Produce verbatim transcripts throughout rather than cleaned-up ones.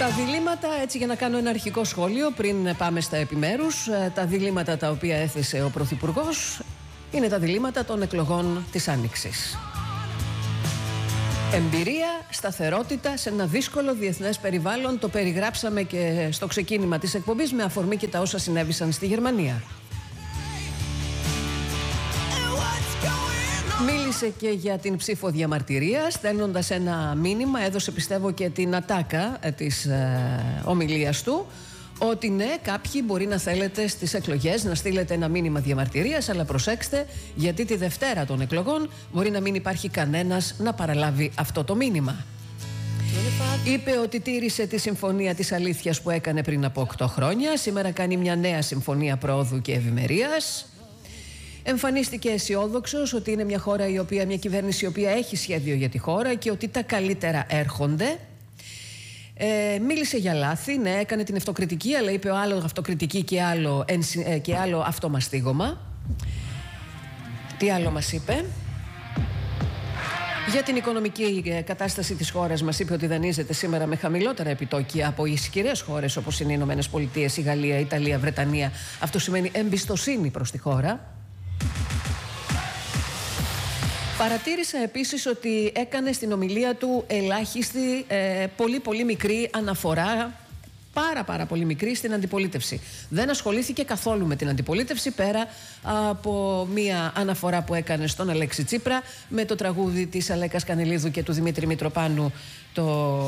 Τα διλήμματα, έτσι για να κάνω ένα αρχικό σχόλιο πριν πάμε στα επιμέρους, τα διλήμματα τα οποία έθεσε ο Πρωθυπουργός είναι τα διλήμματα των εκλογών της Άνοιξης. Εμπειρία, σταθερότητα σε ένα δύσκολο διεθνές περιβάλλον, το περιγράψαμε και στο ξεκίνημα της εκπομπής με αφορμή και τα όσα συνέβησαν στη Γερμανία. Μίλησε και για την ψήφο διαμαρτυρίας, στέλνοντας ένα μήνυμα, έδωσε πιστεύω και την ατάκα της ε, ομιλίας του, ότι ναι, κάποιοι μπορεί να θέλετε στις εκλογές να στείλετε ένα μήνυμα διαμαρτυρίας, αλλά προσέξτε, γιατί τη Δευτέρα των εκλογών μπορεί να μην υπάρχει κανένας να παραλάβει αυτό το μήνυμα. Είπε ότι τήρησε τη συμφωνία της αλήθειας που έκανε πριν από οκτώ χρόνια, σήμερα κάνει μια νέα συμφωνία προόδου και ευημερίας. Εμφανίστηκε αισιόδοξος ότι είναι μια χώρα η οποία, μια κυβέρνηση η οποία έχει σχέδιο για τη χώρα και ότι τα καλύτερα έρχονται. Ε, μίλησε για λάθη, ναι, έκανε την αυτοκριτική, αλλά είπε άλλο αυτοκριτική και άλλο, ε, και άλλο αυτομαστίγωμα. Τι άλλο μας είπε? Για την οικονομική κατάσταση της χώρας μας είπε ότι δανείζεται σήμερα με χαμηλότερα επιτόκια από ισχυρές χώρες όπως είναι οι Ηνωμένες Πολιτείες, η Γαλλία, η Ιταλία, η Βρετανία. Αυτό σημαίνει εμπιστοσύνη προς τη χώρα. Παρατήρησα επίσης ότι έκανε στην ομιλία του ελάχιστη, ε, πολύ πολύ μικρή αναφορά, πάρα πάρα πολύ μικρή, στην αντιπολίτευση. Δεν ασχολήθηκε καθόλου με την αντιπολίτευση, πέρα από μία αναφορά που έκανε στον Αλέξη Τσίπρα με το τραγούδι της Αλέκας Κανελίδου και του Δημήτρη Μητροπάνου, το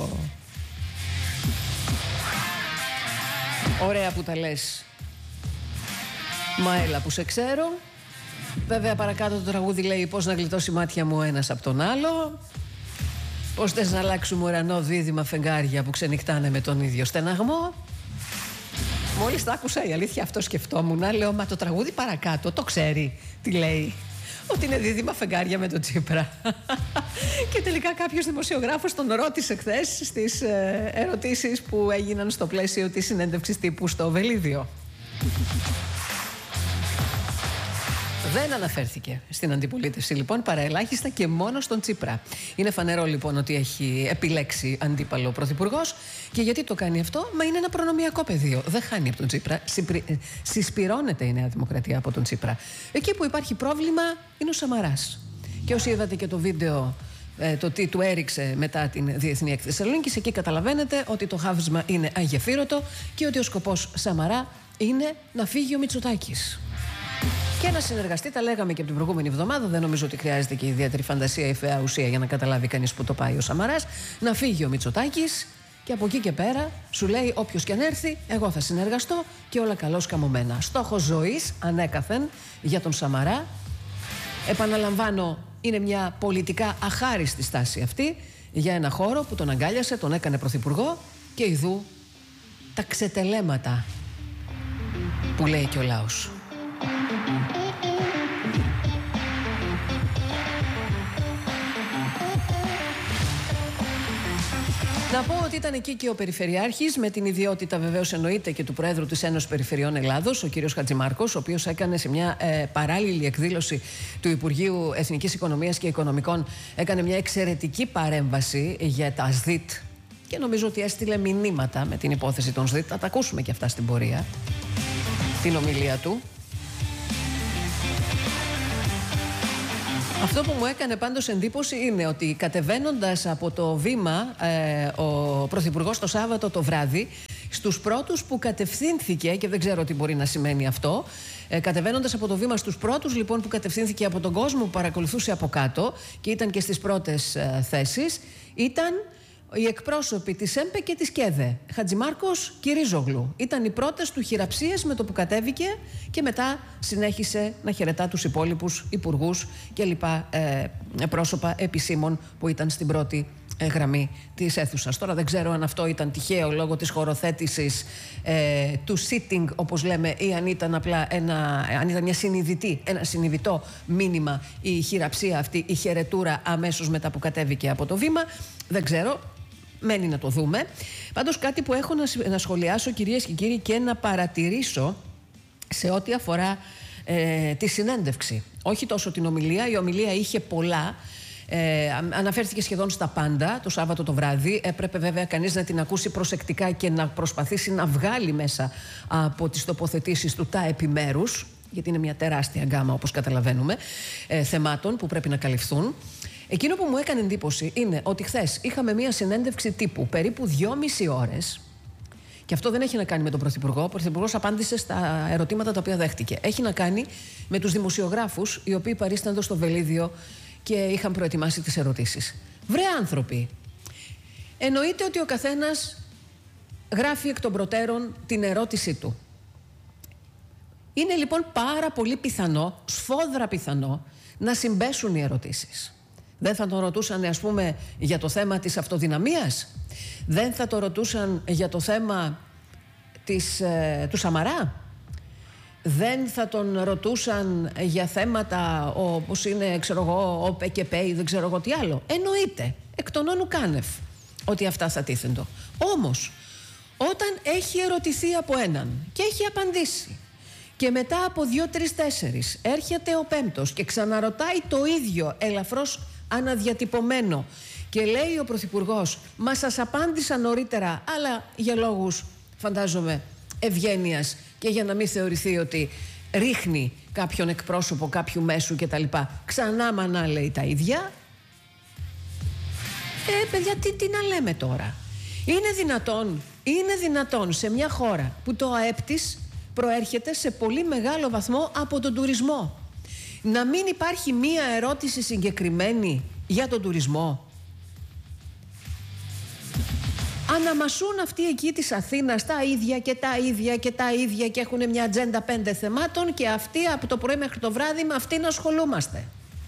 «Ωραία που τα λες, μα έλα που σε ξέρω». Βέβαια παρακάτω το τραγούδι λέει πώς να γλιτώσει μάτια μου ένας από τον άλλο, πώς θες να αλλάξουμε ουρανό δίδυμα φεγγάρια που ξενυχτάνε με τον ίδιο στεναγμό. Μόλις τα άκουσα, η αλήθεια, αυτό σκεφτόμουν. Λέω, μα το τραγούδι παρακάτω το ξέρει τι λέει, ότι είναι δίδυμα φεγγάρια με τον Τσίπρα. Και τελικά κάποιος δημοσιογράφος τον ρώτησε χθες στις ε, ερωτήσεις που έγιναν στο πλαίσιο της συνέντευξης τύπου στο Βελίδιο. Δεν αναφέρθηκε στην αντιπολίτευση λοιπόν, παραελάχιστα και μόνο στον Τσίπρα. Είναι φανερό λοιπόν ότι έχει επιλέξει αντίπαλο πρωθυπουργός. Και γιατί το κάνει αυτό? Μα είναι ένα προνομιακό πεδίο. Δεν χάνει από τον Τσίπρα. Συμπρι... Συσπυρώνεται η Νέα Δημοκρατία από τον Τσίπρα. Εκεί που υπάρχει πρόβλημα είναι ο Σαμαράς. Και όσοι είδατε και το βίντεο, ε, το τι του έριξε μετά την Διεθνή Έκθεση Θεσσαλονίκης, εκεί καταλαβαίνετε ότι το χάβισμα είναι αγεφύρωτο και ότι ο σκοπός Σαμαρά είναι να φύγει ο Μητσοτάκης. Και να συνεργαστεί, τα λέγαμε και από την προηγούμενη εβδομάδα. Δεν νομίζω ότι χρειάζεται και ιδιαίτερη φαντασία ή φαιά ουσία για να καταλάβει κανείς που το πάει ο Σαμαράς. Να φύγει ο Μητσοτάκης και από εκεί και πέρα σου λέει: όποιος και αν έρθει, εγώ θα συνεργαστώ και όλα καλώς καμωμένα. Στόχος ζωής ανέκαθεν για τον Σαμαρά. Επαναλαμβάνω, είναι μια πολιτικά αχάριστη στάση αυτή για ένα χώρο που τον αγκάλιασε, τον έκανε πρωθυπουργό και ιδού τα ξετελέματα που λέει και ο λαός. Να πω ότι ήταν εκεί και ο Περιφερειάρχης, με την ιδιότητα βεβαίως εννοείται και του Προέδρου της Ένωσης Περιφερειών Ελλάδος, ο κύριος Χατζημάρκος, ο οποίος έκανε σε μια ε, παράλληλη εκδήλωση του Υπουργείου Εθνικής Οικονομίας και Οικονομικών, έκανε μια εξαιρετική παρέμβαση για τα ΣΔΙΤ και νομίζω ότι έστειλε μηνύματα με την υπόθεση των ΣΔΙΤ. Θα τα ακούσουμε και αυτά στην πορεία, την ομιλία του. Αυτό που μου έκανε πάντως εντύπωση είναι ότι κατεβαίνοντας από το βήμα ε, ο Πρωθυπουργός το Σάββατο το βράδυ, στους πρώτους που κατευθύνθηκε, και δεν ξέρω τι μπορεί να σημαίνει αυτό, ε, κατεβαίνοντας από το βήμα στους πρώτους λοιπόν που κατευθύνθηκε από τον κόσμο που παρακολουθούσε από κάτω και ήταν και στις πρώτες ε, θέσεις, ήταν οι εκπρόσωποι της ΕΜΠΕ και της ΚΕΔΕ. Χατζημάρκος, Κυρίζογλου. Ήταν οι πρώτες του χειραψίες με το που κατέβηκε και μετά συνέχισε να χαιρετά τους υπόλοιπους υπουργούς και λοιπά ε, πρόσωπα επισήμων που ήταν στην πρώτη ε, γραμμή της αίθουσας. Τώρα δεν ξέρω αν αυτό ήταν τυχαίο λόγω της χωροθέτησης ε, του sitting, όπως λέμε, ή αν ήταν απλά ένα, αν ήταν μια συνειδητή, ένα συνειδητό μήνυμα η χειραψία αυτή, η χαιρετούρα αμέσως μετά που κατέβηκε από το βήμα. Δεν ξέρω. Μένει να το δούμε. Πάντως κάτι που έχω να σχολιάσω, κυρίες και κύριοι, και να παρατηρήσω σε ό,τι αφορά ε, τη συνέντευξη. Όχι τόσο την ομιλία. Η ομιλία είχε πολλά. Ε, αναφέρθηκε σχεδόν στα πάντα το Σάββατο το βράδυ. Έπρεπε βέβαια κανείς να την ακούσει προσεκτικά και να προσπαθήσει να βγάλει μέσα από τις τοποθετήσεις του τα επιμέρους, γιατί είναι μια τεράστια γκάμα, όπως καταλαβαίνουμε, ε, θεμάτων που πρέπει να καλυφθούν. Εκείνο που μου έκανε εντύπωση είναι ότι χθες είχαμε μια συνέντευξη τύπου περίπου δυόμιση ώρες. Και αυτό δεν έχει να κάνει με τον Πρωθυπουργό. Ο Πρωθυπουργός απάντησε στα ερωτήματα τα οποία δέχτηκε. Έχει να κάνει με τους δημοσιογράφους, οι οποίοι παρίστανται στο βελίδιο και είχαν προετοιμάσει τις ερωτήσεις. Βρε άνθρωποι, εννοείται ότι ο καθένας γράφει εκ των προτέρων την ερώτησή του. Είναι λοιπόν πάρα πολύ πιθανό, σφόδρα πιθανό, να συμπέσουν οι ερωτήσεις. Δεν θα τον ρωτούσαν, ας πούμε, για το θέμα της αυτοδυναμίας. Δεν θα το ρωτούσαν για το θέμα της, ε, του Σαμαρά. Δεν θα τον ρωτούσαν για θέματα όπως είναι, ξέρω εγώ, ο ΠΚΠ ή δεν ξέρω εγώ τι άλλο. Εννοείται, εκ των όνου κάνευ, ότι αυτά θα τίθεντο. Όμως, όταν έχει ερωτηθεί από έναν και έχει απαντήσει και μετά από δύο, τρεις, τέσσερις έρχεται ο πέμπτος και ξαναρωτάει το ίδιο ελαφρώς αναδιατυπωμένο και λέει ο Πρωθυπουργός, μα σας απάντησα νωρίτερα, αλλά για λόγους, φαντάζομαι, ευγένειας και για να μην θεωρηθεί ότι ρίχνει κάποιον εκπρόσωπο κάποιου μέσου κτλ. Ξανά μανά λέει τα ίδια. Ε, παιδιά, τι, τι να λέμε τώρα. Είναι δυνατόν, είναι δυνατόν σε μια χώρα που το ΑΕΠ της προέρχεται σε πολύ μεγάλο βαθμό από τον τουρισμό, να μην υπάρχει μία ερώτηση συγκεκριμένη για τον τουρισμό? Αναμασούν αυτοί εκεί της Αθήνας τα ίδια και τα ίδια και τα ίδια και έχουν μια ατζέντα πέντε θεμάτων και αυτοί από το πρωί μέχρι το βράδυ με αυτήν ασχολούμαστε.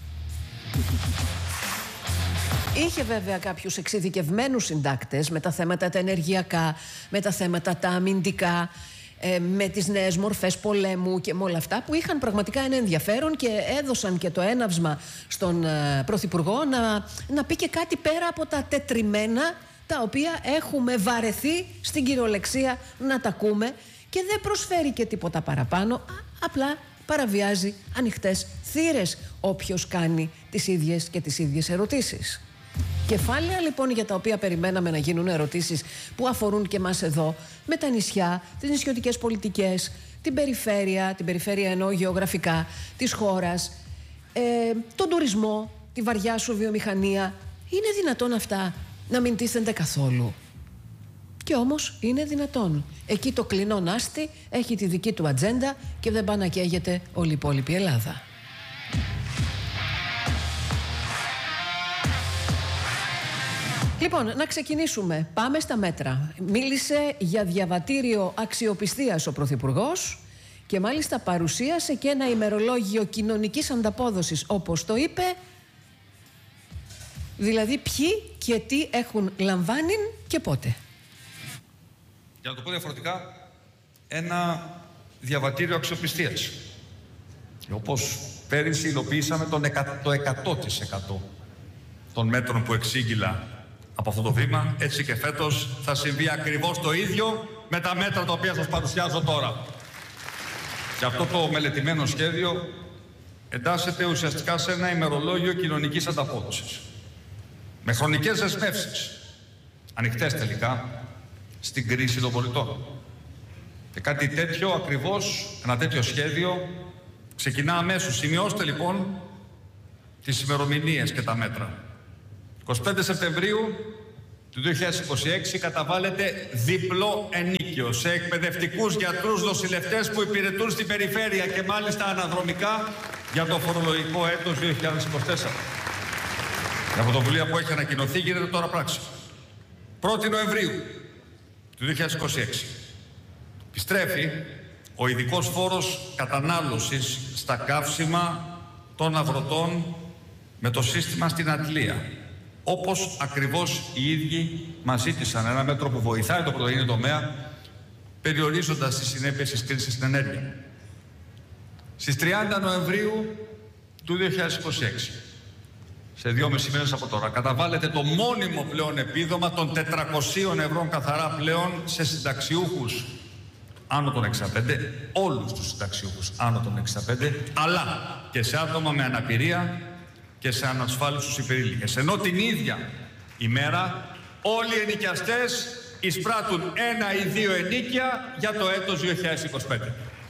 Είχε βέβαια κάποιους εξειδικευμένους συντάκτες με τα θέματα τα ενεργειακά, με τα θέματα τα αμυντικά, ε, με τις νέες μορφές πολέμου και με όλα αυτά που είχαν πραγματικά ένα ενδιαφέρον και έδωσαν και το έναυσμα στον ε, Πρωθυπουργό να, να πει και κάτι πέρα από τα τετριμένα τα οποία έχουμε βαρεθεί στην κυριολεξία να τα ακούμε και δεν προσφέρει και τίποτα παραπάνω, α, απλά παραβιάζει ανοιχτές θύρες όποιος κάνει τις ίδιες και τις ίδιες ερωτήσεις. Κεφάλαια λοιπόν για τα οποία περιμέναμε να γίνουν ερωτήσεις που αφορούν και εμάς εδώ, με τα νησιά, τις νησιωτικές πολιτικές, την περιφέρεια, την περιφέρεια εννοώ γεωγραφικά της χώρας, ε, τον τουρισμό, τη βαριά σου βιομηχανία. Είναι δυνατόν αυτά να μην τίθενται καθόλου? Και όμως είναι δυνατόν. Εκεί το κλεινό νάστη έχει τη δική του ατζέντα και δεν πάει να καίγεται όλη η υπόλοιπη Ελλάδα. Λοιπόν, να ξεκινήσουμε. Πάμε στα μέτρα. Μίλησε για διαβατήριο αξιοπιστίας ο Πρωθυπουργός και μάλιστα παρουσίασε και ένα ημερολόγιο κοινωνικής ανταπόδοσης, όπως το είπε. Δηλαδή ποιοι και τι έχουν λαμβάνει και πότε. Για να το πω διαφορετικά, ένα διαβατήριο αξιοπιστίας. Όπως πέρυσι υλοποιήσαμε το εκατό τοις εκατό των μέτρων που εξήγηλα από αυτό το βήμα, έτσι και φέτος θα συμβεί ακριβώς το ίδιο με τα μέτρα τα οποία σας παρουσιάζω τώρα. Και αυτό το μελετημένο σχέδιο εντάσσεται ουσιαστικά σε ένα ημερολόγιο κοινωνικής ανταπόδοσης. Με χρονικές δεσμεύσεις, ανοιχτές τελικά, στην κρίση των πολιτών. Και κάτι τέτοιο ακριβώς, ένα τέτοιο σχέδιο, ξεκινά αμέσως. Σημειώστε λοιπόν τις ημερομηνίες και τα μέτρα. εικοστή πέμπτη Σεπτεμβρίου του δύο χιλιάδες είκοσι έξι καταβάλλεται διπλό ενίκιο σε εκπαιδευτικούς, γιατρούς, νοσηλευτές που υπηρετούν στην περιφέρεια και μάλιστα αναδρομικά για το φορολογικό έτος δύο χιλιάδες είκοσι τέσσερα. Η πρωτοβουλία που έχει ανακοινωθεί γίνεται τώρα πράξη. πρώτη Νοεμβρίου του δύο χιλιάδες είκοσι έξι επιστρέφει ο ειδικός φόρος κατανάλωσης στα καύσιμα των αγροτών με το σύστημα στην Αντλία. Όπως ακριβώς οι ίδιοι μας ζήτησαν, ένα μέτρο που βοηθάει το πρωτογενή τομέα, περιορίζοντας τις συνέπειες της κρίσης στην ενέργεια. Στις τριάντα Νοεμβρίου του δύο χιλιάδες είκοσι έξι, σε δυόμισι μήνες από τώρα, καταβάλλεται το μόνιμο πλέον επίδομα των τετρακοσίων ευρώ καθαρά πλέον σε συνταξιούχους άνω των εξήντα πέντε, όλους τους συνταξιούχους άνω των εξήντα πέντε, αλλά και σε άτομα με αναπηρία και σε ανασφάλιστους υπερήλικες. Ενώ την ίδια ημέρα όλοι οι ενοικιαστές εισπράττουν ένα ή δύο ενοίκια για το έτος δύο χιλιάδες είκοσι πέντε.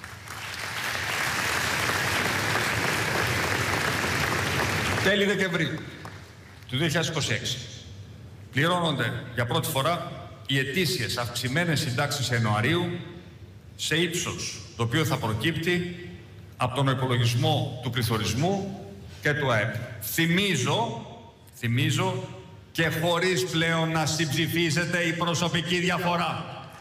Τέλη Δεκεμβρίου του δύο χιλιάδες είκοσι έξι πληρώνονται για πρώτη φορά οι ετήσιες αυξημένες συντάξεις Ιανουαρίου σε ύψος το οποίο θα προκύπτει από τον υπολογισμό του πληθωρισμού και του ΑΕΠ. Θυμίζω, θυμίζω και χωρίς πλέον να συμψηφίζεται η προσωπική διαφορά.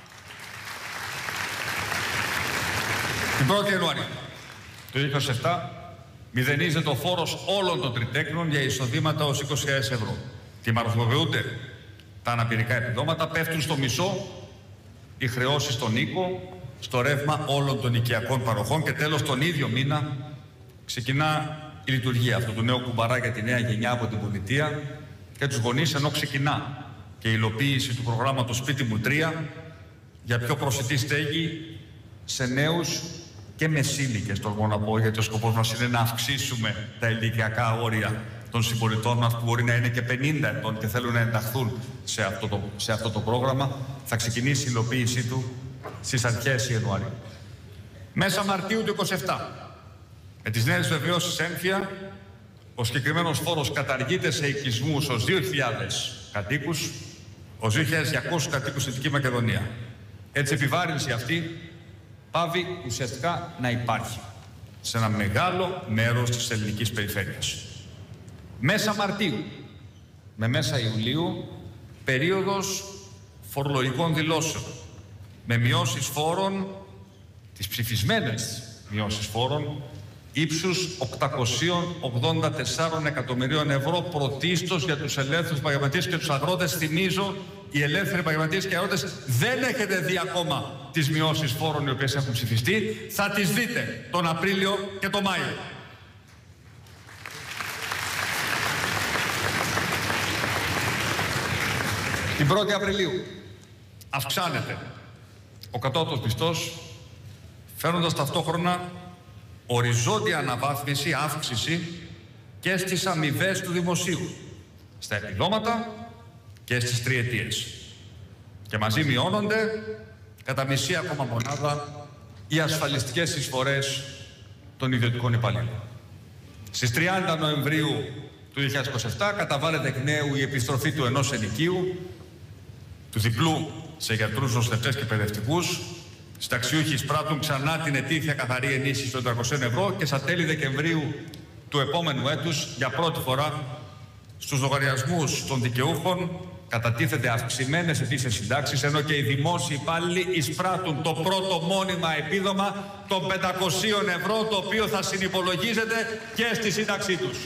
Την πρώτη Ιανουαρίου του δύο χιλιάδες είκοσι επτά μηδενίζεται ο φόρος όλων των τριτέκνων για εισοδήματα ως είκοσι χιλιάδες ευρώ. Τιμαρχοποιούνται τα αναπηρικά επιδόματα, πέφτουν στο μισό οι χρεώσεις στον οίκο, στο ρεύμα όλων των οικιακών παροχών και τέλος τον ίδιο μήνα ξεκινά η λειτουργία αυτού του νέου κουμπαρά για τη νέα γενιά από την πολιτεία και τους γονείς, ενώ ξεκινά και η υλοποίηση του προγράμματος Σπίτι μου τρία για πιο προσιτή στέγη σε νέους και μεσήλικες, τολμώ να πω, γιατί ο σκοπός μας είναι να αυξήσουμε τα ηλικιακά όρια των συμπολιτών μας που μπορεί να είναι και πενήντα ετών και θέλουν να ενταχθούν σε αυτό το, σε αυτό το πρόγραμμα. Θα ξεκινήσει η υλοποίησή του στις αρχές Ιανουαρίου. Μέσα Μαρτίου του είκοσι επτά, με τις νέες βεβαιώσεις έμφυα, ο συγκεκριμένος φόρος καταργείται σε οικισμούς ως δύο χιλιάδες κατοίκους, ως δύο χιλιάδες διακόσιους κατοίκους στη Δυτική Μακεδονία. Έτσι, η επιβάρυνση αυτή πάβει ουσιαστικά να υπάρχει σε ένα μεγάλο μέρος της ελληνικής περιφέρειας. Μέσα Μαρτίου με μέσα Ιουλίου, περίοδος φορολογικών δηλώσεων, με μειώσεις φόρων, τις ψηφισμένες μειώσεις φόρων, ύψους οκτακόσια ογδόντα τέσσερα εκατομμυρίων ευρώ πρωτίστως για τους ελεύθερους επαγγελματίες και τους αγρότες. Θυμίζω, οι ελεύθεροι επαγγελματίες και αγρότες δεν έχετε δει ακόμα τις μειώσεις φόρων οι οποίες έχουν ψηφιστεί. Θα τις δείτε τον Απρίλιο και τον Μάιο. Την πρώτη Απριλίου αυξάνεται ο κατώτατος μισθός, φέρνοντας ταυτόχρονα οριζόντια αναβάθμιση, αύξηση και στις αμοιβές του δημοσίου, στα επιδόματα και στις τριετίες. Και μαζί μειώνονται κατά μισή ακόμα μονάδα οι ασφαλιστικές εισφορές των ιδιωτικών υπαλλήλων. Στις τριάντα Νοεμβρίου του δύο χιλιάδες είκοσι επτά καταβάλλεται εκ νέου η επιστροφή του ενός ενοικίου, του διπλού σε γιατρούς, νοσηλευτές και παιδευτικούς. Συνταξιούχοι εισπράττουν ξανά την ετήσια καθαρή ενίσχυση των τριακοσίων ευρώ και στα τέλη Δεκεμβρίου του επόμενου έτους, για πρώτη φορά, στους λογαριασμούς των δικαιούχων κατατίθεται αυξημένες ετήσιες συντάξεις, ενώ και οι δημόσιοι υπάλληλοι εισπράττουν το πρώτο μόνιμα επίδομα των πεντακοσίων ευρώ, το οποίο θα συνυπολογίζεται και στη σύνταξή τους.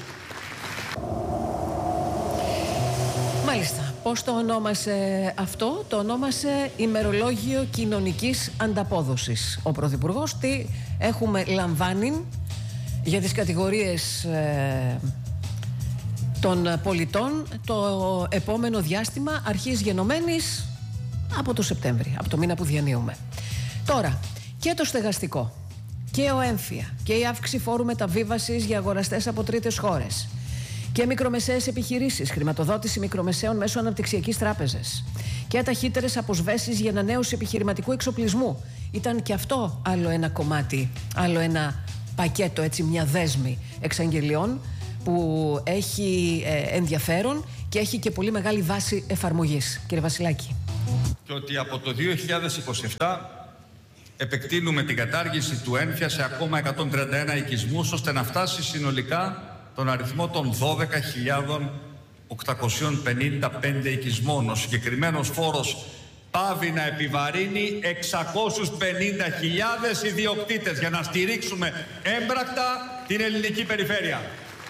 Μάλιστα. Πώς το ονόμασε αυτό? Το ονόμασε ημερολόγιο κοινωνικής ανταπόδοσης. Ο Πρωθυπουργός τι έχουμε λαμβάνει για τις κατηγορίες ε, των πολιτών το επόμενο διάστημα αρχής γενομένης από το Σεπτέμβρη, από το μήνα που διανύουμε. Τώρα, και το στεγαστικό και ο έμφυα και η αύξηση φόρου μεταβίβασης για αγοραστές από τρίτες χώρες και μικρομεσαίες επιχειρήσεις, χρηματοδότηση μικρομεσαίων μέσω αναπτυξιακής τράπεζας και ταχύτερες αποσβέσεις για ανανέωση επιχειρηματικού εξοπλισμού. Ήταν και αυτό άλλο ένα κομμάτι, άλλο ένα πακέτο, έτσι μια δέσμη εξαγγελιών που έχει ε, ενδιαφέρον και έχει και πολύ μεγάλη βάση εφαρμογής. Κύριε Βασιλάκη. Και ότι από το δύο χιλιάδες είκοσι επτά επεκτείνουμε την κατάργηση του έμφυα σε ακόμα εκατόν τριάντα ένα οικισμούς, ώστε να φτάσει συνολικά τον αριθμό των δώδεκα χιλιάδες οκτακόσιοι πενήντα πέντε οικισμών. Ο συγκεκριμένος φόρος πάβει να επιβαρύνει εξακόσιες πενήντα χιλιάδες ιδιοκτήτες για να στηρίξουμε έμπρακτα την ελληνική περιφέρεια.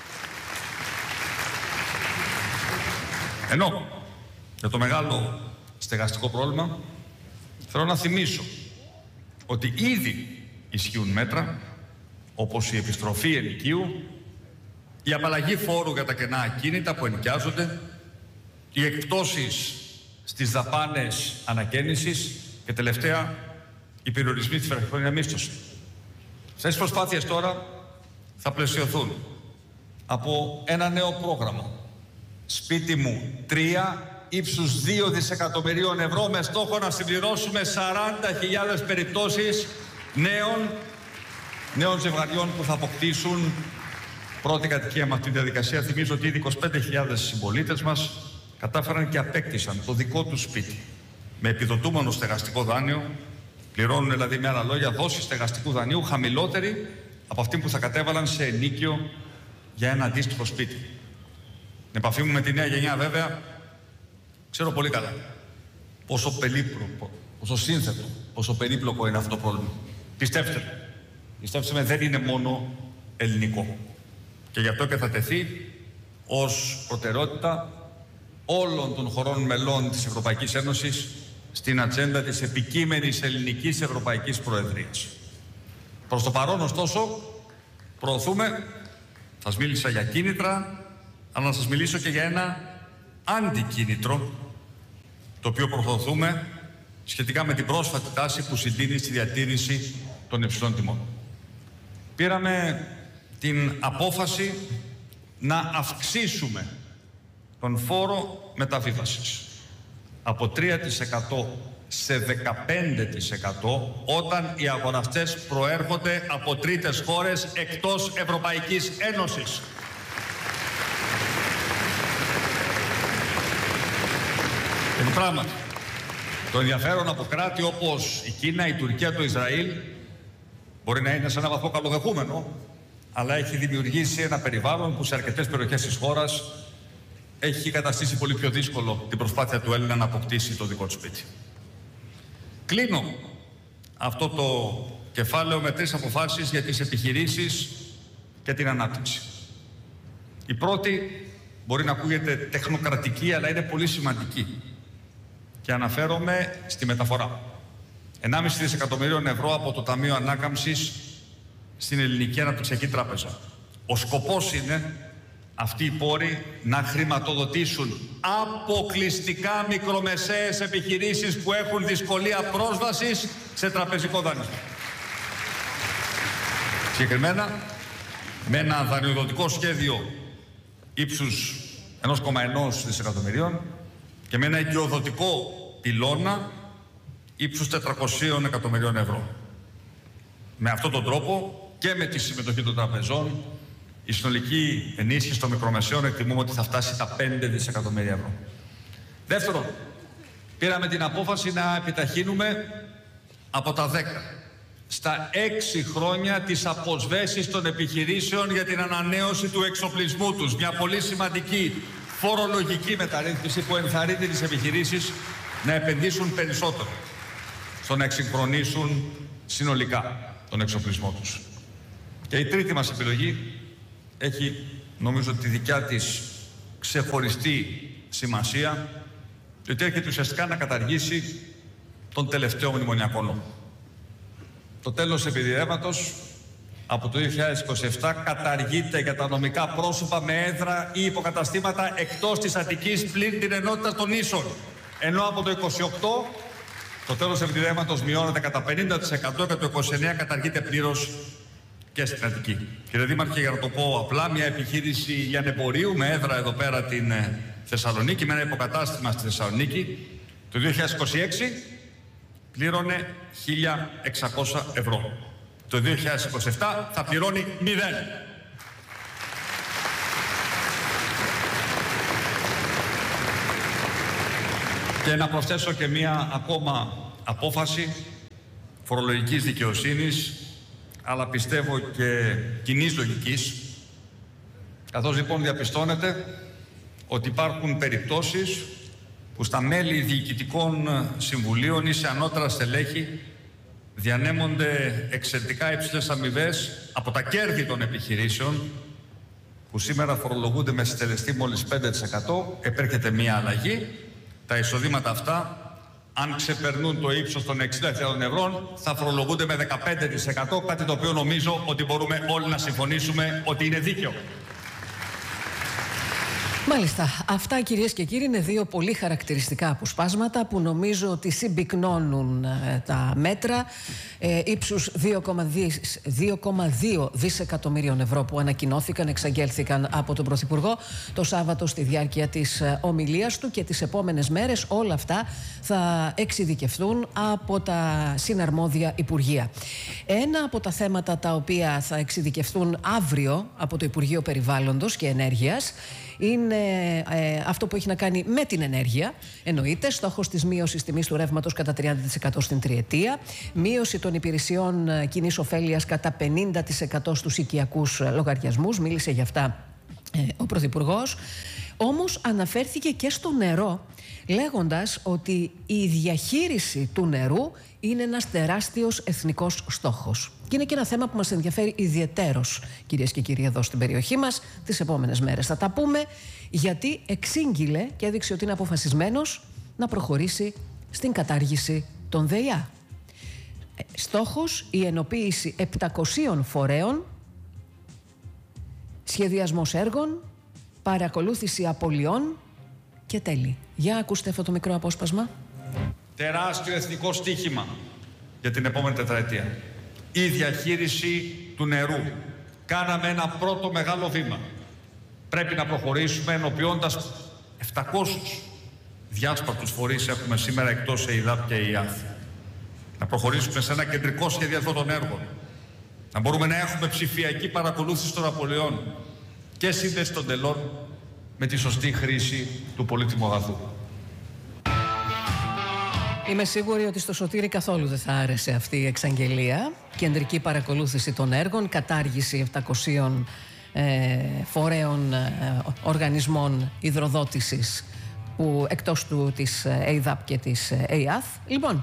Ενώ για το μεγάλο στεγαστικό πρόβλημα θέλω να θυμίσω ότι ήδη ισχύουν μέτρα όπως η επιστροφή ενοικίου, η απαλλαγή φόρου για τα κενά ακίνητα που ενοικιάζονται, οι εκπτώσεις στις δαπάνες ανακαίνησης και τελευταία οι περιορισμοί στη βραχυχρόνια μίσθωση. Αυτές τις προσπάθειες τώρα θα πλαισιωθούν από ένα νέο πρόγραμμα. Σπίτι μου τρία, ύψους δύο δισεκατομμυρίων ευρώ, με στόχο να συμπληρώσουμε σαράντα χιλιάδες περιπτώσεις νέων, νέων ζευγαριών που θα αποκτήσουν πρώτη κατοικία με αυτή τη διαδικασία. Θυμίζω ότι ήδη είκοσι πέντε χιλιάδες συμπολίτες μας κατάφεραν και απέκτησαν το δικό τους σπίτι. Με επιδοτούμενο στεγαστικό δάνειο, πληρώνουν δηλαδή με άλλα λόγια δόση στεγαστικού δανείου χαμηλότερη από αυτή που θα κατέβαλαν σε ενοίκιο για ένα αντίστοιχο σπίτι. Την επαφή μου με τη νέα γενιά, βέβαια, ξέρω πολύ καλά πόσο περίπλοκο, πόσο σύνθετο, πόσο περίπλοκο είναι αυτό το πρόβλημα. Πιστέψτε, πιστέψτε με, δεν είναι μόνο ελληνικό. Και γι' αυτό και θα τεθεί ως προτεραιότητα όλων των χωρών μελών της Ευρωπαϊκής Ένωσης στην ατζέντα της επικείμενης ελληνικής Ευρωπαϊκής Προεδρίας. Προς το παρόν, ωστόσο, προωθούμε, σας μίλησα για κίνητρα, αλλά να σας μιλήσω και για ένα αντικίνητρο, το οποίο προωθούμε σχετικά με την πρόσφατη τάση που συντείνει στη διατήρηση των υψηλών τιμών. Πήραμε την απόφαση να αυξήσουμε τον φόρο μεταβίβασης από τρία τοις εκατό σε δεκαπέντε τοις εκατό όταν οι αγοραστές προέρχονται από τρίτες χώρες εκτός Ευρωπαϊκής Ένωσης. Και πράγματι, το ενδιαφέρον από κράτη όπως η Κίνα, η Τουρκία, το Ισραήλ μπορεί να είναι σε έναν βαθμό καλοδεχούμενο, αλλά έχει δημιουργήσει ένα περιβάλλον που σε αρκετές περιοχές της χώρας έχει καταστήσει πολύ πιο δύσκολο την προσπάθεια του Έλληνα να αποκτήσει το δικό του σπίτι. Κλείνω αυτό το κεφάλαιο με τρεις αποφάσεις για τις επιχειρήσεις και την ανάπτυξη. Η πρώτη μπορεί να ακούγεται τεχνοκρατική, αλλά είναι πολύ σημαντική. Και αναφέρομαι στη μεταφορά. ενάμιση δισεκατομμυρίων ευρώ από το Ταμείο Ανάκαμψης στην Ελληνική Αναπτυξιακή Τράπεζα. Ο σκοπός είναι αυτοί οι πόροι να χρηματοδοτήσουν αποκλειστικά μικρομεσαίες επιχειρήσεις που έχουν δυσκολία πρόσβασης σε τραπεζικό δανεισμό. Συγκεκριμένα, με ένα δανειοδοτικό σχέδιο ύψους ένα κόμμα ένα δισεκατομμυρίων και με ένα οικειοδοτικό πυλώνα ύψους τετρακόσια εκατομμυρίων ευρώ. Με αυτόν τον τρόπο και με τη συμμετοχή των τραπεζών, η συνολική ενίσχυση των μικρομεσαίων εκτιμούμε ότι θα φτάσει τα πέντε δισεκατομμύρια ευρώ. Δεύτερον, πήραμε την απόφαση να επιταχύνουμε από τα δέκα στα έξι χρόνια τις αποσβέσεις των επιχειρήσεων για την ανανέωση του εξοπλισμού τους. Μια πολύ σημαντική φορολογική μεταρρύθμιση που ενθαρρύνει τις επιχειρήσεις να επενδύσουν περισσότερο στο να εξυγχρονίσουν συνολικά τον εξοπλισμό τους. Και η τρίτη μας επιλογή έχει, νομίζω, τη δικιά της ξεχωριστή σημασία, διότι έρχεται ουσιαστικά να καταργήσει τον τελευταίο μνημονιακό νόμο. Το τέλος επιδηρέματος από το δύο χιλιάδες είκοσι επτά καταργείται για τα νομικά πρόσωπα με έδρα ή υποκαταστήματα εκτός της Αττικής πλην την ενότητα των ίσων. Ενώ από το είκοσι οκτώ το τέλος επιδηρέματος μειώνεται κατά πενήντα τοις εκατό και το είκοσι εννέα καταργείται πλήρως και στην Αττική. Κύριε Δήμαρχε, για να το πω απλά, μια επιχείρηση λιανεμπορίου με έδρα εδώ πέρα την Θεσσαλονίκη, με ένα υποκατάστημα στη Θεσσαλονίκη, το δύο χιλιάδες είκοσι έξι πλήρωνε χίλια εξακόσια ευρώ. Το δύο χιλιάδες είκοσι επτά θα πληρώνει μηδέν. Και να προσθέσω και μία ακόμα απόφαση φορολογικής δικαιοσύνης, αλλά πιστεύω και κοινής λογικής, καθώς λοιπόν διαπιστώνεται ότι υπάρχουν περιπτώσεις που στα μέλη διοικητικών συμβουλίων ή σε ανώτερα στελέχη διανέμονται εξαιρετικά υψηλές αμοιβές από τα κέρδη των επιχειρήσεων, που σήμερα φορολογούνται με συντελεστή μόλις πέντε τοις εκατό. Επέρχεται μία αλλαγή. Τα εισοδήματα αυτά, αν ξεπερνούν το ύψος των εξήντα χιλιάδων ευρώ, θα φορολογούνται με δεκαπέντε τοις εκατό, κάτι το οποίο νομίζω ότι μπορούμε όλοι να συμφωνήσουμε ότι είναι δίκαιο. Μάλιστα. Αυτά, κυρίες και κύριοι, είναι δύο πολύ χαρακτηριστικά αποσπάσματα που νομίζω ότι συμπυκνώνουν ε, τα μέτρα ε, ύψους δύο κόμμα δύο δισεκατομμύριων ευρώ που ανακοινώθηκαν, εξαγγέλθηκαν από τον Πρωθυπουργό το Σάββατο στη διάρκεια της ε, ομιλίας του, και τις επόμενες μέρες όλα αυτά θα εξειδικευτούν από τα συναρμόδια Υπουργεία. Ένα από τα θέματα τα οποία θα εξειδικευτούν αύριο από το Υπουργείο Περιβάλλοντος και Ενέργειας είναι ε, αυτό που έχει να κάνει με την ενέργεια. Εννοείται, στόχος της μείωσης τιμής του ρεύματος κατά τριάντα τοις εκατό στην τριετία, μείωση των υπηρεσιών κοινής ωφέλειας κατά πενήντα τοις εκατό στους οικιακούς λογαριασμούς. Μίλησε για αυτά ε, ο Πρωθυπουργός. Όμως αναφέρθηκε και στο νερό, λέγοντας ότι η διαχείριση του νερού είναι ένας τεράστιος εθνικός στόχος. Και είναι και ένα θέμα που μας ενδιαφέρει ιδιαιτέρως, κυρίες και κύριοι, εδώ στην περιοχή μας. Τις επόμενες μέρες θα τα πούμε, γιατί εξήγηλε και έδειξε ότι είναι αποφασισμένος να προχωρήσει στην κατάργηση των ΔΕΙΑ. Στόχος η ενοποίηση επτακοσίων φορέων, σχεδιασμός έργων, παρακολούθηση απολειών και τέλη. Για ακούστε αυτό το μικρό απόσπασμα. Τεράστιο εθνικό στοίχημα για την επόμενη τετραετία. Η διαχείριση του νερού. Κάναμε ένα πρώτο μεγάλο βήμα. Πρέπει να προχωρήσουμε ενοποιώντας επτακόσιους διάσπαρτους φορείς έχουμε σήμερα εκτός ΕΙΔΑΠ και ΕΙΑΘ. Να προχωρήσουμε σε ένα κεντρικό σχεδιασμό των έργων. Να μπορούμε να έχουμε ψηφιακή παρακολούθηση των απολειών και σύνδεση των τελών με τη σωστή χρήση του πολύτιμου αγαθού. Είμαι σίγουρη ότι στο Σωτήρη καθόλου δεν θα άρεσε αυτή η εξαγγελία. Κεντρική παρακολούθηση των έργων, κατάργηση επτακοσίων ε, φορέων ε, οργανισμών υδροδότησης που, εκτός του της ΕΙΔΑΠ και της ΕΙΑΘ. Λοιπόν,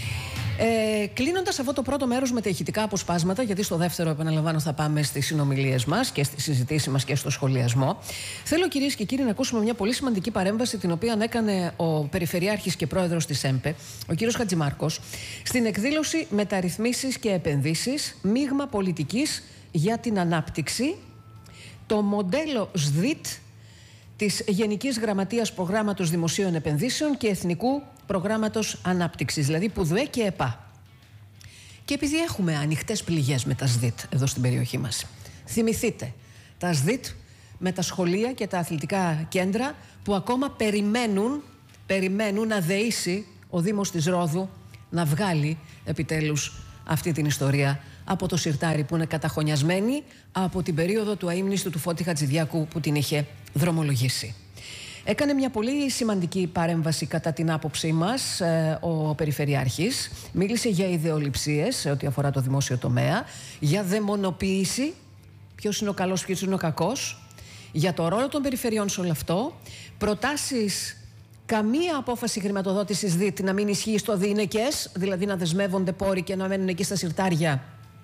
Ε, κλείνοντας αυτό το πρώτο μέρος με τα ηχητικά αποσπάσματα, γιατί στο δεύτερο, επαναλαμβάνω, θα πάμε στις συνομιλίες μας και στη συζητήση μας και στο σχολιασμό, θέλω, κυρίες και κύριοι, να ακούσουμε μια πολύ σημαντική παρέμβαση την οποία έκανε ο Περιφερειάρχης και Πρόεδρος της ΕΜΠΕ, ο κύριος Χατζημάρκος, στην εκδήλωση «Μεταρρυθμίσεις και επενδύσεις, μείγμα πολιτικής για την ανάπτυξη», το μοντέλο ΣΔΙΤ της Γενικής Γραμματείας Προγράμματος Δημοσίων Επενδύσεων και Εθνικού Προγράμματος Ανάπτυξης, δηλαδή ΠΟΔΟΕ και ΕΠΑ. Και επειδή έχουμε ανοιχτές πληγές με τα ΣΔΙΤ εδώ στην περιοχή μας, θυμηθείτε τα ΣΔΙΤ με τα σχολεία και τα αθλητικά κέντρα που ακόμα περιμένουν, περιμένουν να δεήσει ο Δήμος της Ρόδου να βγάλει επιτέλους αυτή την ιστορία από το σιρτάρι που είναι καταχωνιασμένη από την περίοδο του αείμνηστου του Φώτη Χατζηδιάκου που την είχε δρομολογήσει. Έκανε μια πολύ σημαντική παρέμβαση κατά την άποψή μας ε, ο Περιφερειάρχης. Μίλησε για ιδεολειψίες σε ό,τι αφορά το δημόσιο τομέα, για δαιμονοποίηση, ποιος είναι ο καλός, ποιος είναι ο κακός, για το ρόλο των περιφερειών σε όλο αυτό, προτάσεις καμία απόφαση χρηματοδότησης ΔΙΤ να μην ισχύει στο διηνεκές, δηλαδή να δεσμεύονται πόροι και να μένουν εκεί στα σιρτάρια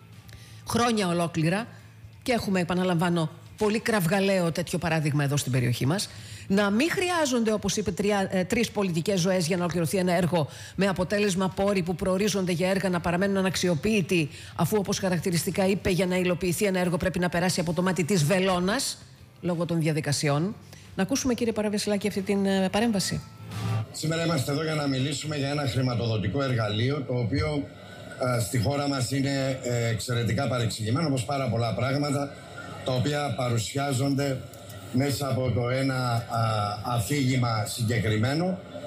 χρόνια ολόκληρα, και έχουμε, επαναλαμβάνω, πολύ κραυγαλαίο τέτοιο παράδειγμα εδώ στην περιοχή μας. Να μην χρειάζονται, όπως είπε, τρία, ε, τρεις πολιτικές ζωές για να ολοκληρωθεί ένα έργο, με αποτέλεσμα πόροι που προορίζονται για έργα να παραμένουν αναξιοποίητοι, αφού, όπως χαρακτηριστικά είπε, για να υλοποιηθεί ένα έργο πρέπει να περάσει από το μάτι της βελόνας λόγω των διαδικασιών. Να ακούσουμε, κύριε Παραβεσιλάκη, αυτή την ε, παρέμβαση. Σήμερα είμαστε εδώ για να μιλήσουμε για ένα χρηματοδοτικό εργαλείο, το οποίο ε, στη χώρα μας είναι ε, εξαιρετικά παρεξηγημένο, όπως πάρα πολλά πράγματα, τα οποία παρουσιάζονται μέσα από το ένα α, αφήγημα συγκεκριμένο.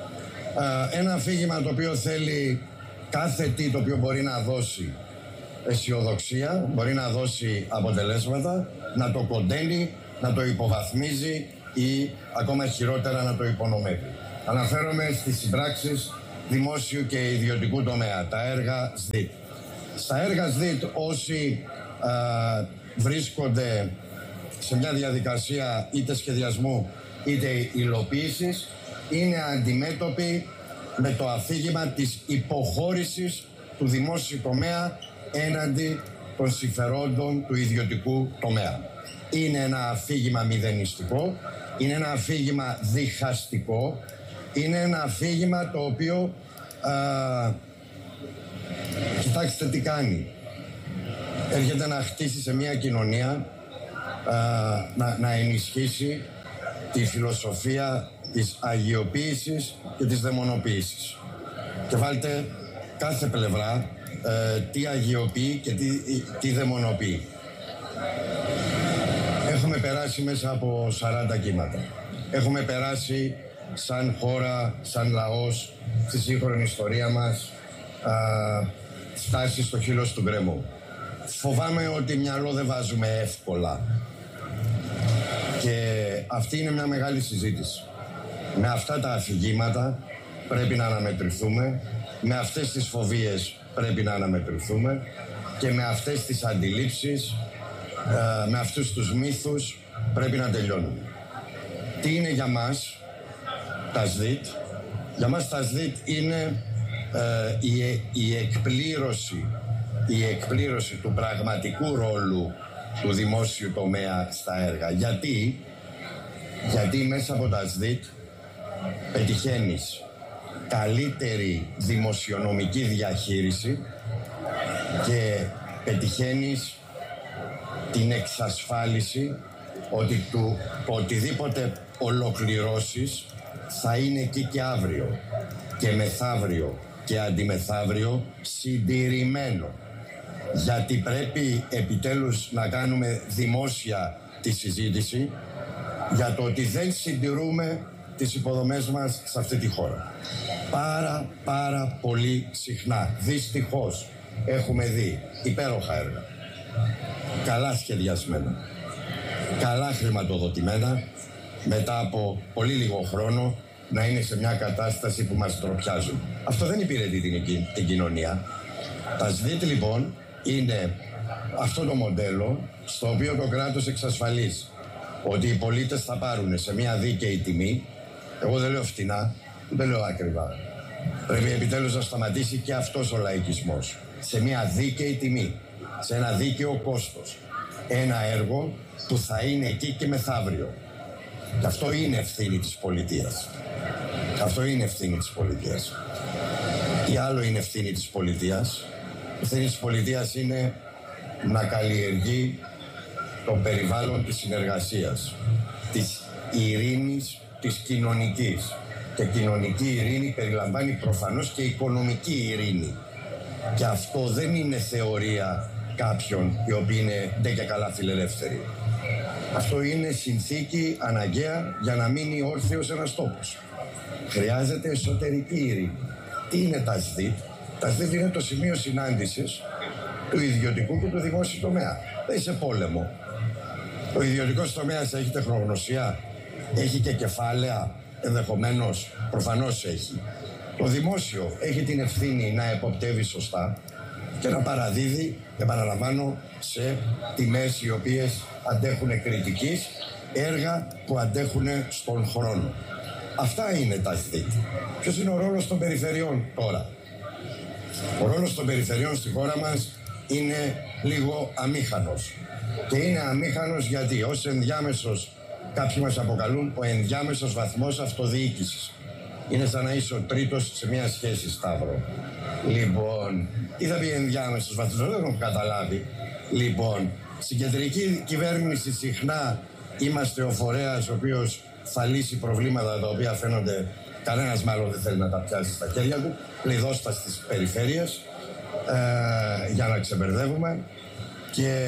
Α, ένα αφήγημα το οποίο θέλει κάθε τι το οποίο μπορεί να δώσει αισιοδοξία, μπορεί να δώσει αποτελέσματα, να το κοντένει, να το υποβαθμίζει ή ακόμα χειρότερα να το υπονομεύει. Αναφέρομαι στις συμπράξεις δημόσιου και ιδιωτικού τομέα, τα έργα ΣΔΙΤ. Στα έργα ΣΔΙΤ όσοι α, βρίσκονται σε μια διαδικασία είτε σχεδιασμού είτε υλοποίησης, είναι αντιμέτωποι με το αφήγημα της υποχώρησης του δημόσιου τομέα έναντι των συμφερόντων του ιδιωτικού τομέα. Είναι ένα αφήγημα μηδενιστικό, είναι ένα αφήγημα διχαστικό, είναι ένα αφήγημα το οποίο α, κοιτάξτε τι κάνει. Έρχεται να χτίσει σε μια κοινωνία, α, να, να ενισχύσει τη φιλοσοφία της αγιοποίησης και της δαιμονοποίησης. Και βάλτε κάθε πλευρά ε, τι αγιοποιεί και τι, τι δαιμονοποιεί. Έχουμε περάσει μέσα από σαράντα κύματα. Έχουμε περάσει σαν χώρα, σαν λαός, στη σύγχρονη ιστορία μας, α, φτάσει στο χείλος του γκρεμού. Φοβάμαι ότι μυαλό δεν βάζουμε εύκολα. Και αυτή είναι μια μεγάλη συζήτηση. Με αυτά τα αφηγήματα πρέπει να αναμετρηθούμε, με αυτές τις φοβίες πρέπει να αναμετρηθούμε και με αυτές τις αντιλήψεις, με αυτούς τους μύθους πρέπει να τελειώνουμε. Τι είναι για μας τα ΣΔΙΤ? Για μας τα ΣΔΙΤ είναι ε, η, η, εκπλήρωση, η εκπλήρωση του πραγματικού ρόλου του δημόσιου τομέα στα έργα. Γιατί, γιατί μέσα από τα ΣΔΙΤ πετυχαίνεις καλύτερη δημοσιονομική διαχείριση και πετυχαίνεις την εξασφάλιση ότι του, το οτιδήποτε ολοκληρώσεις θα είναι εκεί και αύριο και μεθαύριο και αντιμεθαύριο συντηρημένο. Γιατί πρέπει επιτέλους να κάνουμε δημόσια τη συζήτηση για το ότι δεν συντηρούμε τις υποδομές μας σε αυτή τη χώρα. Πάρα πάρα πολύ συχνά, δυστυχώς, έχουμε δει υπέροχα έργα, καλά σχεδιασμένα, καλά χρηματοδοτημένα, μετά από πολύ λίγο χρόνο να είναι σε μια κατάσταση που μας ντροπιάζουν. Αυτό δεν υπηρετεί την, την κοινωνία. Τα ΣΔΙΤ λοιπόν είναι αυτό το μοντέλο στο οποίο το κράτος εξασφαλίζει ότι οι πολίτες θα πάρουν σε μια δίκαιη τιμή. Εγώ δεν λέω φτηνά, δεν λέω ακριβά. Πρέπει επιτέλους να σταματήσει και αυτός ο λαϊκισμός. Σε μια δίκαιη τιμή, σε ένα δίκαιο κόστος. Ένα έργο που θα είναι εκεί και μεθαύριο. Και αυτό είναι ευθύνη της πολιτείας. Αυτό είναι ευθύνη της πολιτείας. Τι άλλο είναι ευθύνη της πολιτείας? Η ευθύνη της πολιτείας είναι να καλλιεργεί το περιβάλλον της συνεργασίας, της ειρήνης, της κοινωνικής. Και κοινωνική ειρήνη περιλαμβάνει προφανώς και οικονομική ειρήνη. Και αυτό δεν είναι θεωρία κάποιων οι οποίοι είναι ντε και καλά φιλελεύθεροι. Αυτό είναι συνθήκη αναγκαία για να μείνει όρθιος ένας τόπος. Χρειάζεται εσωτερική ειρήνη. Τι είναι τα ΣΔΙΤ? Τα ΣΔΙΤ είναι το σημείο συνάντησης του ιδιωτικού και του δημόσιου τομέα. Δεν είσαι πόλεμο. Ο ιδιωτικός τομέας έχει τεχνογνωσία, έχει και κεφάλαια, ενδεχομένως, προφανώς έχει. Το δημόσιο έχει την ευθύνη να εποπτεύει σωστά και να παραδίδει, επαναλαμβάνω, σε τιμές οι οποίες αντέχουν κριτικής, έργα που αντέχουν στον χρόνο. Αυτά είναι τα ΣΔΙΤ. Ποιος είναι ο ρόλος των περιφερειών τώρα? Ο ρόλος των περιφερειών στη χώρα μας είναι λίγο αμήχανος. Και είναι αμήχανος γιατί ως ενδιάμεσος, κάποιοι μας αποκαλούν ο ενδιάμεσος βαθμός αυτοδιοίκησης. Είναι σαν να είσαι ο τρίτος σε μια σχέση, Σταύρο. Λοιπόν, τι θα πει ενδιάμεσος βαθμός? Δεν έχω καταλάβει. Λοιπόν, στην κεντρική κυβέρνηση συχνά είμαστε ο φορέας ο οποίος θα λύσει προβλήματα τα οποία φαίνονται κανένας μάλλον δεν θέλει να τα πιάσει στα χέρια του. Κλειδώστα στις περιφέρειες ε, για να ξεμπερδεύουμε. Και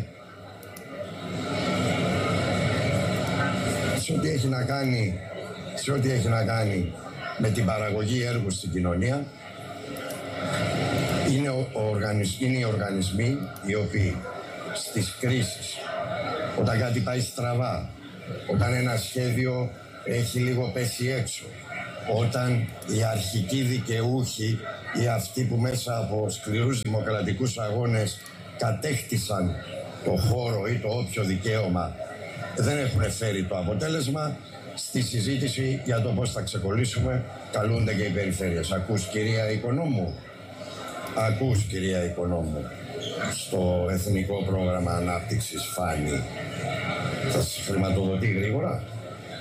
σε ό,τι έχει να κάνει, σε ό,τι έχει να κάνει με την παραγωγή έργου στην κοινωνία, είναι, ο, ο οργανισ, είναι οι οργανισμοί οι οποίοι στις κρίσεις, όταν κάτι πάει στραβά, όταν ένα σχέδιο έχει λίγο πέσει έξω, όταν οι αρχικοί δικαιούχοι ή αυτοί που μέσα από σκληρούς δημοκρατικούς αγώνες κατέκτησαν το χώρο ή το όποιο δικαίωμα δεν έχουν φέρει το αποτέλεσμα, στη συζήτηση για το πώς θα ξεκολλήσουμε καλούνται και οι περιφέρειες. Ακούς, κυρία Οικονόμου? Ακούς, κυρία Οικονόμου? Στο Εθνικό Πρόγραμμα Ανάπτυξης Φάνη θα σας χρηματοδοτεί γρήγορα?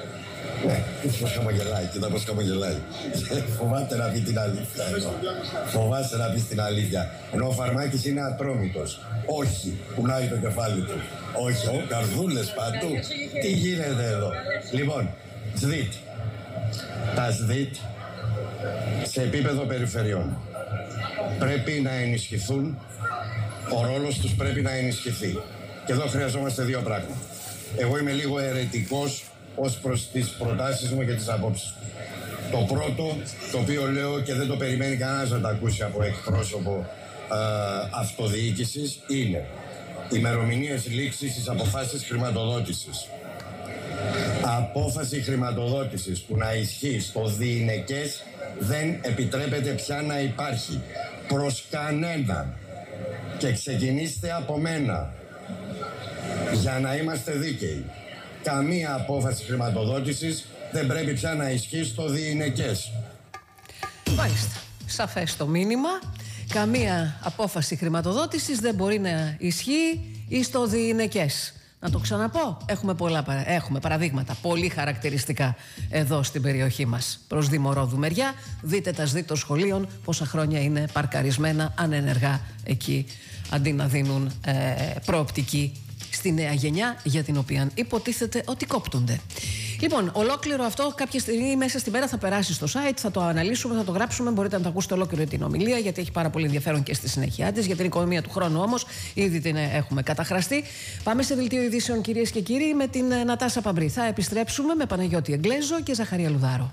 Ναι, πώς χαμογελάει, κοίτα πώς χαμογελάει. Φοβάται να πει την αλήθεια. Φοβάσαι να πει την αλήθεια. Ενώ ο Φαρμάκης είναι ατρόμητος. Όχι, κουνάει το κεφάλι του. Όχι, ο καρδούλες παντού. Τι γίνεται εδώ. Λοιπόν, ΣΔΙΤ. Τα ΣΔΙΤ σε επίπεδο περιφερειών πρέπει να ενισχυθούν. Ο ρόλος τους πρέπει να ενισχυθεί. Και εδώ χρειαζόμαστε δύο πράγματα. Εγώ είμαι λίγο αιρετικός ως προς τις προτάσεις μου και τις απόψεις μου. Το πρώτο, το οποίο λέω και δεν το περιμένει κανένας να το ακούσει από εκπρόσωπο ε, αυτοδιοίκησης, είναι ημερομηνίες λήξης στις αποφάσεις χρηματοδότησης. Απόφαση χρηματοδότησης που να ισχύει στο διηνεκές δεν επιτρέπεται πια να υπάρχει προς κανέναν. Και ξεκινήστε από μένα για να είμαστε δίκαιοι. Καμία απόφαση χρηματοδότησης δεν πρέπει πια να ισχύει στο διηνεκές. Μάλιστα. Σαφές το μήνυμα. Καμία απόφαση χρηματοδότησης δεν μπορεί να ισχύει ή στο διηνεκές. Να το ξαναπώ. Έχουμε πολλά παρα... Έχουμε παραδείγματα πολύ χαρακτηριστικά εδώ στην περιοχή μας. Προς Δημορόδου μεριά. Δείτε τα ΣΔΙΤ των σχολείων πόσα χρόνια είναι παρκαρισμένα ανενεργά εκεί, αντί να δίνουν ε, προοπτική στη νέα γενιά για την οποία υποτίθεται ότι κόπτονται. Λοιπόν, ολόκληρο αυτό κάποια στιγμή μέσα στην μέρα θα περάσει στο site, θα το αναλύσουμε, θα το γράψουμε. Μπορείτε να το ακούσετε ολόκληρο την ομιλία, γιατί έχει πάρα πολύ ενδιαφέρον και στη συνέχεια της. Για την οικονομία του χρόνου όμως, ήδη την έχουμε καταχραστεί. Πάμε σε δελτίο ειδήσεων, κυρίες και κύριοι, με την Νατάσα Παμπρή. Θα επιστρέψουμε με Παναγιώτη Εγγλέζο και Ζαχαρία Λουδάρο.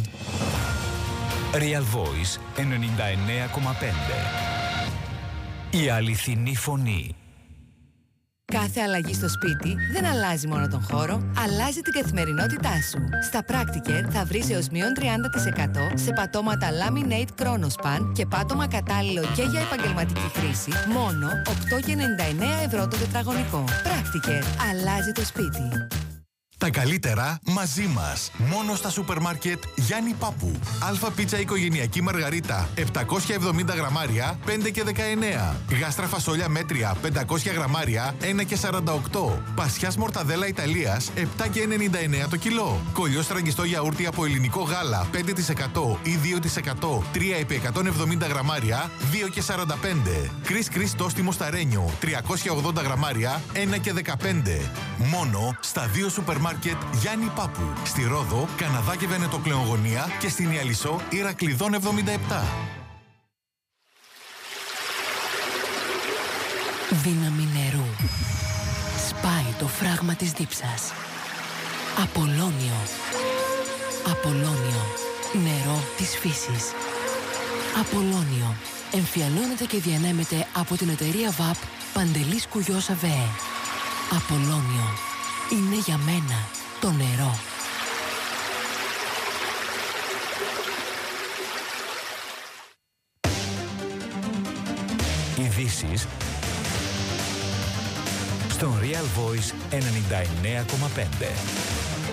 Real Voice ενενήντα εννέα κόμμα πέντε. Η αληθινή φωνή. Κάθε αλλαγή στο σπίτι δεν αλλάζει μόνο τον χώρο, αλλάζει την καθημερινότητά σου. Στα Practicare θα βρεις έως μείον τριάντα τοις εκατό σε πατώματα Laminate Chronospan και πάτωμα κατάλληλο και για επαγγελματική χρήση, μόνο οκτώ κόμμα ενενήντα εννέα ευρώ το τετραγωνικό. Practicare. Αλλάζει το σπίτι. Τα καλύτερα μαζί μας. Μόνο στα σούπερ μάρκετ Γιάννη Πάπου. Αλφα πίτσα οικογενειακή μαργαρίτα επτακόσια εβδομήντα γραμμάρια πέντε και δεκαεννέα. Γάστρα φασόλια μέτρια πεντακόσια γραμμάρια ένα και σαράντα οκτώ. Πασιάς μορταδέλα Ιταλίας επτά και ενενήντα εννέα το κιλό. Κολλιό στραγγιστό γιαούρτι από ελληνικό γάλα πέντε τοις εκατό ή δύο τοις εκατό τρία επί εκατόν εβδομήντα γραμμάρια δύο και σαράντα πέντε. Κρίς κρίς τόστιμο σταρένιο τριακόσια ογδόντα γραμμάρια ένα και δεκαπέντε. Μόνο στα δύο σούπερ μάρκετ Γιάννη Πάπου. Στη Ρόδο, Καναδά και Βενετοκλεογωνία και στην Ιαλισσό Ηρακλειδών εβδομήντα επτά. Δύναμη νερού. Σπάει το φράγμα της δίψας. Απολώνιο. Απολώνιο. Νερό της φύσης. Απολώνιο. Εμφιαλώνεται και διανέμεται από την εταιρεία βαπ Παντελής Κουγιός ΑΒΕ. Απολώνιο. Είναι για μένα το νερό. Ειδήσεις στο Real Voice ενενήντα εννέα κόμμα πέντε.